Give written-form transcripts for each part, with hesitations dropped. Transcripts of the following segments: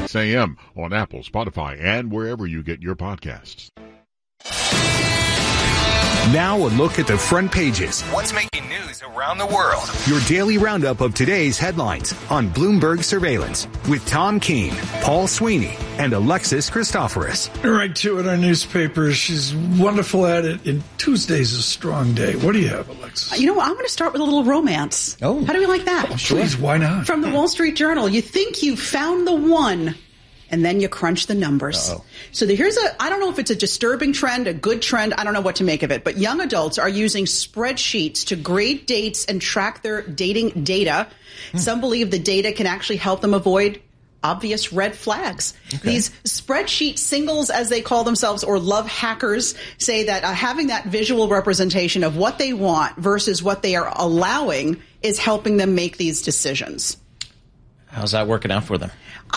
6 a.m. on Apple, Spotify, and wherever you get your podcasts. Now a look at the front pages. What's making news around the world? Your daily roundup of today's headlines on Bloomberg Surveillance with Tom Keene, Paul Sweeney, and Alexis Christoforous. Right to it, our newspaper. She's wonderful at it. And Tuesday's a strong day. What do you have, Alexis? You know, I'm going to start with a little romance. Oh. How do we like that? Oh, please, why not? From the Wall Street Journal. You think you found the one, and then you crunch the numbers. Uh-oh. So I don't know if it's a disturbing trend, a good trend. I don't know what to make of it. But young adults are using spreadsheets to grade dates and track their dating data. Some believe the data can actually help them avoid obvious red flags. Okay. These spreadsheet singles, as they call themselves, or love hackers, say that having that visual representation of what they want versus what they are allowing is helping them make these decisions. How's that working out for them?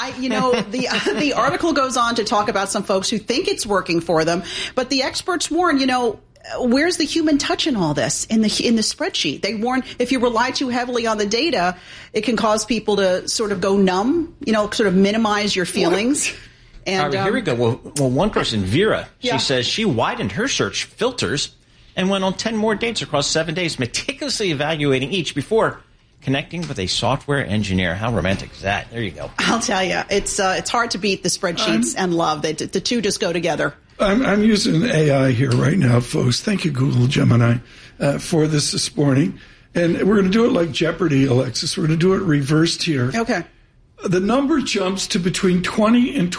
The article goes on to talk about some folks who think it's working for them, but the experts warn, where's the human touch in all this in the spreadsheet? They warn if you rely too heavily on the data, it can cause people to sort of go numb, sort of minimize your feelings. And here we go. Well, one person, Vera, she says she widened her search filters and went on 10 more dates across 7 days, meticulously evaluating each before connecting with a software engineer. How romantic is that? There you go. I'll tell you, it's hard to beat the spreadsheets and love. The two just go together. I'm using AI here right now, folks. Thank you, Google Gemini, for this morning. And we're going to do it like Jeopardy, Alexis. We're going to do it reversed here. Okay. The number jumps to between 20 and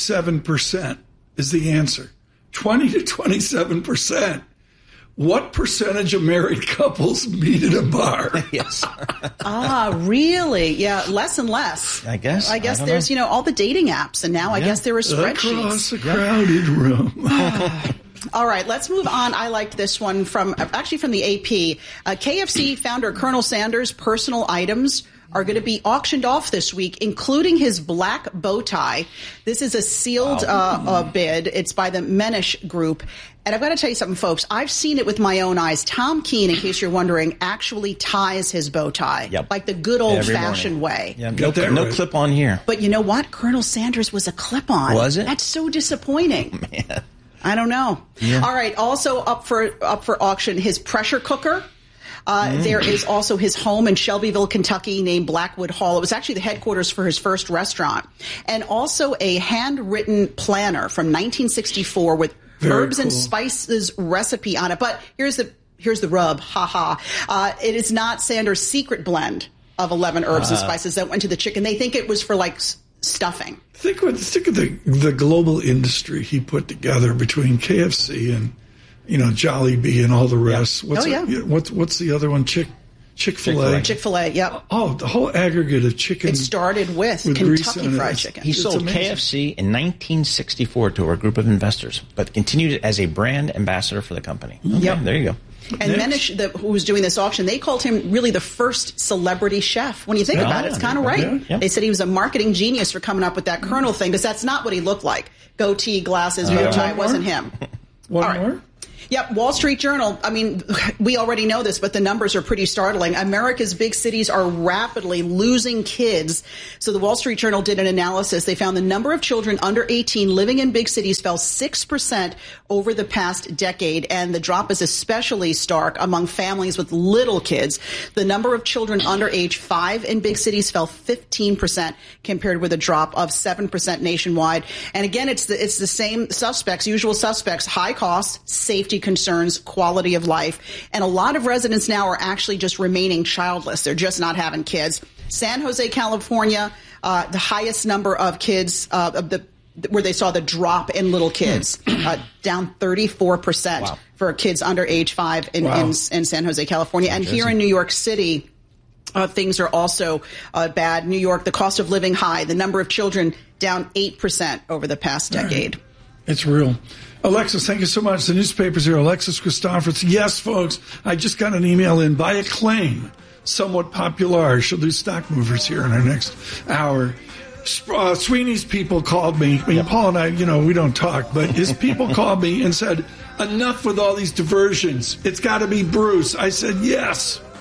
27% is the answer. 20 to 27%. What percentage of married couples meet at a bar? Yes. Really? Yeah, less and less. I guess there's, all the dating apps, and now I guess there are spreadsheets. Across a crowded room. All right, let's move on. I liked this one from the AP. KFC founder Colonel Sanders' personal items are going to be auctioned off this week, including his black bow tie. This is a sealed bid. It's by the Menish Group. And I've got to tell you something, folks. I've seen it with my own eyes. Tom Keene, in case you're wondering, actually ties his bow tie. Yep. Like the good old-fashioned way. Yeah, no clip on here. But you know what? Colonel Sanders was a clip-on. Was it? That's so disappointing. Man. I don't know. Yeah. All right. Also up for auction, his pressure cooker. There is also his home in Shelbyville, Kentucky, named Blackwood Hall. It was actually the headquarters for his first restaurant. And also a handwritten planner from 1964 with herbs and spices recipe on it. But here's the rub. It is not Sanders' secret blend of 11 herbs and spices that went to the chicken. They think it was for stuffing. Think of the global industry he put together between KFC and Jollibee and all the rest. Yeah. What's the other one? Chick-fil-A. Chick-fil-A, yep. Oh, the whole aggregate of chicken. It started with Kentucky Fried Chicken. He sold KFC in 1964 to a group of investors, but continued it as a brand ambassador for the company. Okay, yep. There you go. And Menish, who was doing this auction, they called him really the first celebrity chef. When you think about it, it's kind of right. Yeah, yeah. They said he was a marketing genius for coming up with that Colonel thing, because that's not what he looked like. Goatee, glasses, bow tie, it wasn't him. One more? Yep, Wall Street Journal. I mean, we already know this, but the numbers are pretty startling. America's big cities are rapidly losing kids. So the Wall Street Journal did an analysis. They found the number of children under 18 living in big cities fell 6% over the past decade, and the drop is especially stark among families with little kids. The number of children under age 5 in big cities fell 15%, compared with a drop of 7% nationwide. And again, it's the same suspects, usual suspects: high costs, safety concerns, quality of life. And a lot of residents now are actually just remaining childless. They're just not having kids. San Jose, California, the highest number of kids where they saw the drop in little kids, down 34% for kids under age 5 in San Jose, California. And here in New York City, things are also bad. New York, the cost of living high, the number of children down 8% over the past decade. It's real. Alexis, thank you so much. The newspaper's here. Alexis Christoforous. Yes, folks, I just got an email in by Acclaim, somewhat popular. She'll do stock movers here in our next hour. Sweeney's people called me. I mean, Paul and I, we don't talk, but his people called me and said, enough with all these diversions. It's got to be Bruce. I said, yes.